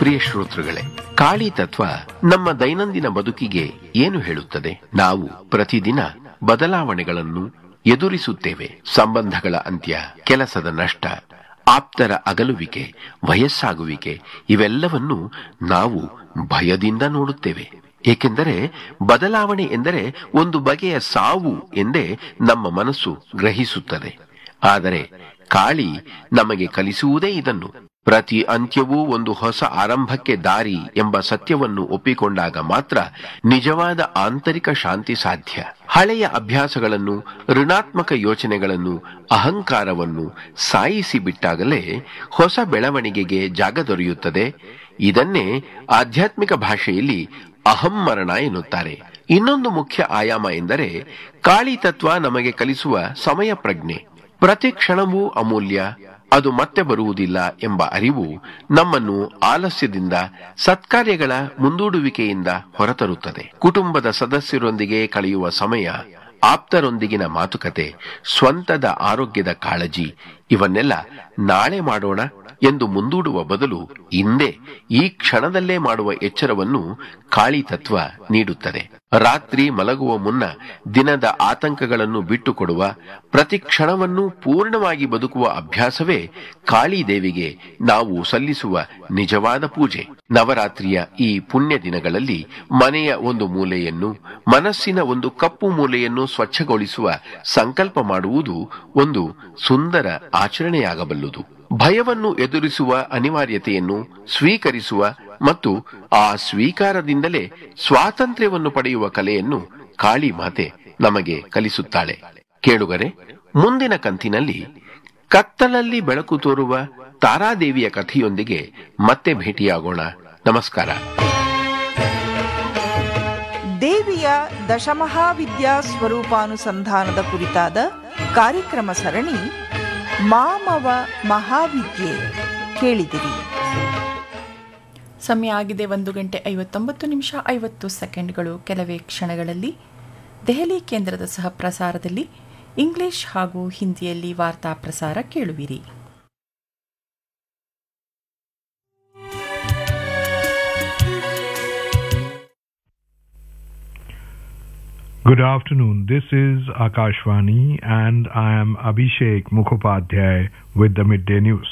ಪ್ರಿಯ ಶ್ರೋತೃಗಳೇ, ಕಾಳಿ ತತ್ವ ನಮ್ಮ ದೈನಂದಿನ ಬದುಕಿಗೆ ಏನು ಹೇಳುತ್ತದೆ? ನಾವು ಪ್ರತಿದಿನ ಬದಲಾವಣೆಗಳನ್ನು ಎದುರಿಸುತ್ತೇವೆ. ಸಂಬಂಧಗಳ ಅಂತ್ಯ, ಕೆಲಸದ ನಷ್ಟ, ಆಪ್ತರ ಅಗಲುವಿಕೆ, ವಯಸ್ಸಾಗುವಿಕೆ ಇವೆಲ್ಲವನ್ನು ನಾವು ಭಯದಿಂದ ನೋಡುತ್ತೇವೆ. ಏಕೆಂದರೆ ಬದಲಾವಣೆ ಎಂದರೆ ಒಂದು ಬಗೆಯ ಸಾವು ಎಂದೇ ನಮ್ಮ ಮನಸ್ಸು ಗ್ರಹಿಸುತ್ತದೆ. ಆದರೆ ಕಾಳಿ ನಮಗೆ ಕಲಿಸುವುದೇ ಇದನ್ನು. ಪ್ರತಿ ಅಂತ್ಯವೂ ಒಂದು ಹೊಸ ಆರಂಭಕ್ಕೆ ದಾರಿ ಎಂಬ ಸತ್ಯವನ್ನು ಒಪ್ಪಿಕೊಂಡಾಗ ಮಾತ್ರ ನಿಜವಾದ ಆಂತರಿಕ ಶಾಂತಿ ಸಾಧ್ಯ. ಹಳೆಯ ಅಭ್ಯಾಸಗಳನ್ನು, ಋಣಾತ್ಮಕ ಯೋಚನೆಗಳನ್ನು, ಅಹಂಕಾರವನ್ನು ಸಾಯಿಸಿ ಬಿಟ್ಟಾಗಲೇ ಹೊಸ ಬೆಳವಣಿಗೆಗೆ ಜಾಗ ದೊರೆಯುತ್ತದೆ. ಇದನ್ನೇ ಆಧ್ಯಾತ್ಮಿಕ ಭಾಷೆಯಲ್ಲಿ ಅಹಂಮರಣ ಎನ್ನುತ್ತಾರೆ. ಇನ್ನೊಂದು ಮುಖ್ಯ ಆಯಾಮ ಎಂದರೆ ಕಾಳಿ ತತ್ವ ನಮಗೆ ಕಲಿಸುವ ಸಮಯ ಪ್ರಜ್ಞೆ. ಪ್ರತಿ ಕ್ಷಣವೂ ಅಮೂಲ್ಯ, ಅದು ಮತ್ತೆ ಬರುವುದಿಲ್ಲ ಎಂಬ ಅರಿವು ನಮ್ಮನ್ನು ಆಲಸ್ಯದಿಂದ, ಸತ್ಕಾರ್ಯಗಳ ಮುಂದೂಡುವಿಕೆಯಿಂದ ಹೊರತರುತ್ತದೆ. ಕುಟುಂಬದ ಸದಸ್ಯರೊಂದಿಗೆ ಕಳೆಯುವ ಸಮಯ, ಆಪ್ತರೊಂದಿಗಿನ ಮಾತುಕತೆ, ಸ್ವಂತದ ಆರೋಗ್ಯದ ಕಾಳಜಿ ಇವನ್ನೆಲ್ಲ ನಾಳೆ ಮಾಡೋಣ ಎಂದು ಮುಂದೂಡುವ ಬದಲು ಇಂದೇ ಈ ಕ್ಷಣದಲ್ಲೇ ಮಾಡುವ ಎಚ್ಚರವನ್ನು ಕಾಳಿ ತತ್ವ ನೀಡುತ್ತದೆ. ರಾತ್ರಿ ಮಲಗುವ ಮುನ್ನ ದಿನದ ಆತಂಕಗಳನ್ನು ಬಿಟ್ಟುಕೊಡುವ, ಪ್ರತಿ ಕ್ಷಣವನ್ನು ಪೂರ್ಣವಾಗಿ ಬದುಕುವ ಅಭ್ಯಾಸವೇ ಕಾಳಿ ದೇವಿಗೆ ನಾವು ಸಲ್ಲಿಸುವ ನಿಜವಾದ ಪೂಜೆ. ನವರಾತ್ರಿಯ ಈ ಪುಣ್ಯ ದಿನಗಳಲ್ಲಿ ಮನೆಯ ಒಂದು ಮೂಲೆಯನ್ನು, ಮನಸ್ಸಿನ ಒಂದು ಕಪ್ಪು ಮೂಲೆಯನ್ನು ಸ್ವಚ್ಛಗೊಳಿಸುವ ಸಂಕಲ್ಪ ಮಾಡುವುದು ಒಂದು ಸುಂದರ ಆಚರಣೆಯಾಗಬಲ್ಲುದು. ಭಯವನ್ನು ಎದುರಿಸುವ ಅನಿವಾರ್ಯತೆಯನ್ನು ಸ್ವೀಕರಿಸುವ ಮತ್ತು ಆ ಸ್ವೀಕಾರದಿಂದಲೇ ಸ್ವಾತಂತ್ರ್ಯವನ್ನು ಪಡೆಯುವ ಕಲೆಯನ್ನು ಕಾಳಿ ಮಾತೆ ನಮಗೆ ಕಲಿಸುತ್ತಾಳೆ. ಕೇಳುಗರೆ, ಮುಂದಿನ ಕಂತಿನಲ್ಲಿ ಕತ್ತಲಲ್ಲಿ ಬೆಳಕು ತೋರುವ ತಾರಾದೇವಿಯ ಕಥೆಯೊಂದಿಗೆ ಮತ್ತೆ ಭೇಟಿಯಾಗೋಣ. ನಮಸ್ಕಾರ. ದೇವಿಯ ದಶಮಹಾವಿದ್ಯಾ ಸ್ವರೂಪಾನುಸಂಧಾನದ ಕುರಿತಾದ ಕಾರ್ಯಕ್ರಮ ಸರಣಿ ಮಾಮವ ಮಹಾವಿದ್ಯೆ ಕೇಳಿದಿರಿ. ಸಮಯ ಆಗಿದೆ 1:59:50 ಕೆಲವೇ ಕ್ಷಣಗಳಲ್ಲಿ ದೆಹಲಿ ಕೇಂದ್ರದ ಸಹ ಪ್ರಸಾರದಲ್ಲಿ ಇಂಗ್ಲಿಷ್ ಹಾಗೂ ಹಿಂದಿಯಲ್ಲಿ ವಾರ್ತಾ ಪ್ರಸಾರ ಕೇಳುವಿರಿ. Good afternoon. This is Akashvani and I am Abhishek Mukhopadhyay with the Midday News.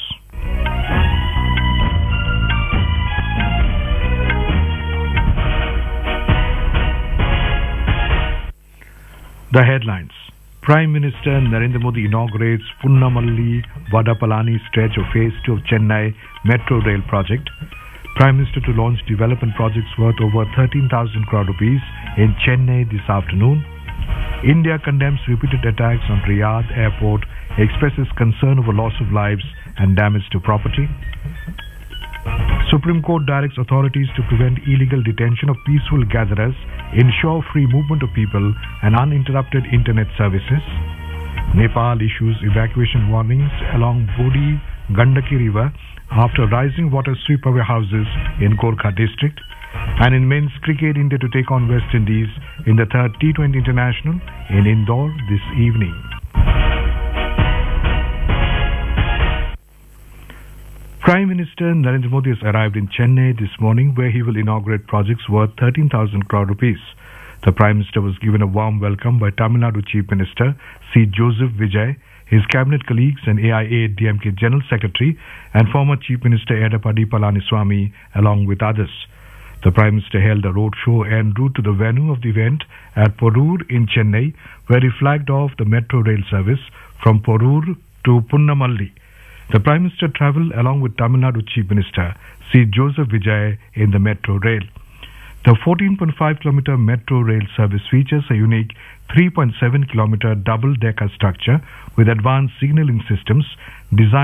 The headlines. Prime Minister Narendra Modi inaugurates Punnamalli Vadapalani stretch of Phase 2 of Chennai Metro Rail project. Prime Minister to launch development projects worth over 13,000 crore rupees in Chennai this afternoon. India condemns repeated attacks on Riyadh airport, expresses concern over loss of lives and damage to property. Supreme Court directs authorities to prevent illegal detention of peaceful gatherers, ensure free movement of people and uninterrupted internet services. Nepal issues evacuation warnings along Bodi Gandaki River after rising water sweep away houses in Gorkha district. And in men's cricket, India to take on West Indies in the third T20 International in Indore this evening. Prime Minister Narendra Modi has arrived in Chennai this morning where he will inaugurate projects worth 13,000 crore rupees. The Prime Minister was given a warm welcome by Tamil Nadu Chief Minister C. Joseph Vijay, his cabinet colleagues and AIADMK General Secretary and former Chief Minister Edappadi Palaniswamy along with others. The Prime Minister held a roadshow en route to the venue of the event at Porur in Chennai where he flagged off the metro rail service from Porur to Punnamalli. The Prime Minister travelled along with Tamil Nadu Chief Minister C. Joseph Vijay in the metro rail. The 14.5 km metro rail service features a unique 3.7 km double-decker structure with advanced signalling systems designed